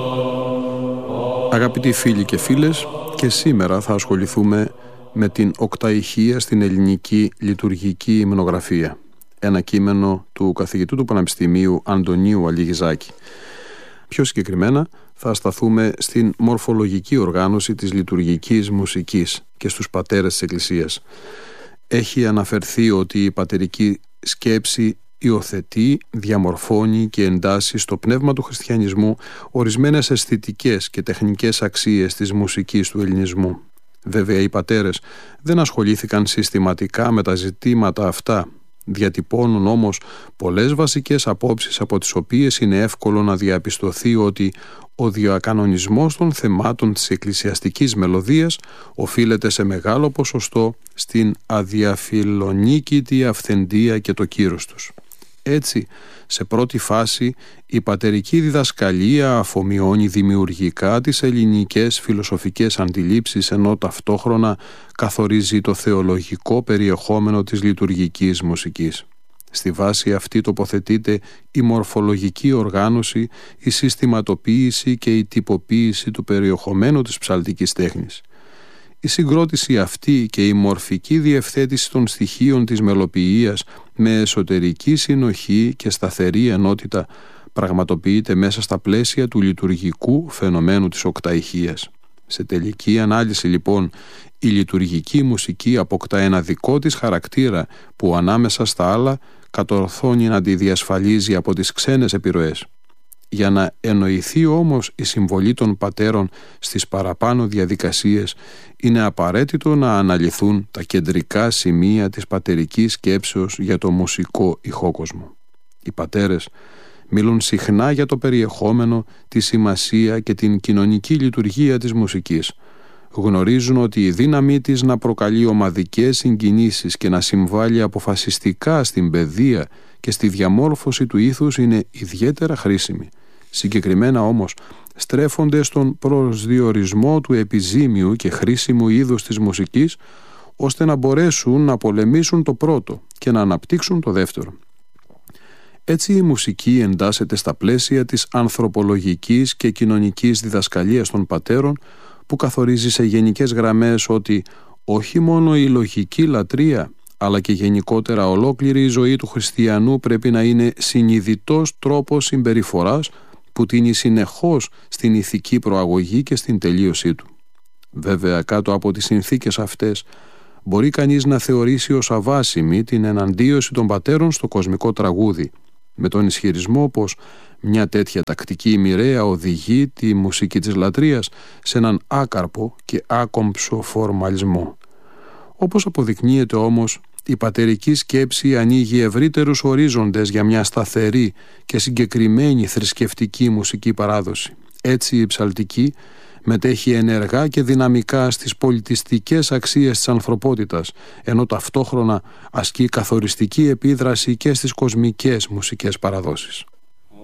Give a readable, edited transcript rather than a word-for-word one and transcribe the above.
Αγαπητοί φίλοι και φίλες, και σήμερα θα ασχοληθούμε με την οκταηχεία στην ελληνική λειτουργική υμνογραφία. Ένα κείμενο του καθηγητού του Πανεπιστημίου Αντωνίου Αλιγιζάκη. Πιο συγκεκριμένα θα σταθούμε στην μορφολογική οργάνωση της λειτουργικής μουσικής και στους πατέρες της Εκκλησίας. Έχει αναφερθεί ότι η πατερική σκέψη υιοθετεί, διαμορφώνει και εντάσσει στο πνεύμα του χριστιανισμού ορισμένες αισθητικές και τεχνικές αξίες της μουσικής του ελληνισμού. Βέβαια, οι πατέρες δεν ασχολήθηκαν συστηματικά με τα ζητήματα αυτά, διατυπώνουν όμως πολλές βασικές απόψεις από τις οποίες είναι εύκολο να διαπιστωθεί ότι ο διακανονισμός των θεμάτων της εκκλησιαστικής μελωδίας οφείλεται σε μεγάλο ποσοστό στην αδιαφιλονίκητη αυθεντία και το κύρος τους. Έτσι, σε πρώτη φάση, η πατερική διδασκαλία αφομοιώνει δημιουργικά τις ελληνικές φιλοσοφικές αντιλήψεις, ενώ ταυτόχρονα καθορίζει το θεολογικό περιεχόμενο της λειτουργικής μουσικής. Στη βάση αυτή τοποθετείται η μορφολογική οργάνωση, η συστηματοποίηση και η τυποποίηση του περιεχομένου της ψαλτικής τέχνης. Η συγκρότηση αυτή και η μορφική διευθέτηση των στοιχείων της μελοποιίας με εσωτερική συνοχή και σταθερή ενότητα πραγματοποιείται μέσα στα πλαίσια του λειτουργικού φαινομένου της οκταηχείας. Σε τελική ανάλυση λοιπόν, η λειτουργική μουσική αποκτά ένα δικό της χαρακτήρα που ανάμεσα στα άλλα κατορθώνει να τη διασφαλίζει από τις ξένες επιρροές. Για να εννοηθεί όμως η συμβολή των πατέρων στις παραπάνω διαδικασίες, είναι απαραίτητο να αναλυθούν τα κεντρικά σημεία της πατερικής σκέψεως για το μουσικό ηχόκοσμο. Οι πατέρες μιλούν συχνά για το περιεχόμενο, τη σημασία και την κοινωνική λειτουργία της μουσικής. Γνωρίζουν ότι η δύναμή της να προκαλεί ομαδικές συγκινήσεις και να συμβάλλει αποφασιστικά στην παιδεία και στη διαμόρφωση του ήθους είναι ιδιαίτερα χρήσιμη. Συγκεκριμένα όμως στρέφονται στον προσδιορισμό του επιζήμιου και χρήσιμου είδους της μουσικής, ώστε να μπορέσουν να πολεμήσουν το πρώτο και να αναπτύξουν το δεύτερο. Έτσι η μουσική εντάσσεται στα πλαίσια της ανθρωπολογικής και κοινωνικής διδασκαλίας των πατέρων, που καθορίζει σε γενικές γραμμές ότι όχι μόνο η λογική λατρεία, αλλά και γενικότερα ολόκληρη η ζωή του χριστιανού πρέπει να είναι συνειδητός τρόπος συμπεριφοράς που τείνει συνεχώς στην ηθική προαγωγή και στην τελείωσή του. Βέβαια, κάτω από τις συνθήκες αυτές μπορεί κανείς να θεωρήσει ως αβάσιμη την εναντίωση των πατέρων στο κοσμικό τραγούδι, με τον ισχυρισμό πως μια τέτοια τακτική μοιραία οδηγεί τη μουσική της λατρείας σε έναν άκαρπο και άκομψο φορμαλισμό. Όπως αποδεικνύεται όμως, η πατερική σκέψη ανοίγει ευρύτερους ορίζοντες για μια σταθερή και συγκεκριμένη θρησκευτική μουσική παράδοση. Έτσι η ψαλτική μετέχει ενεργά και δυναμικά στις πολιτιστικές αξίες της ανθρωπότητας, ενώ ταυτόχρονα ασκεί καθοριστική επίδραση και στις κοσμικές μουσικές παραδόσεις.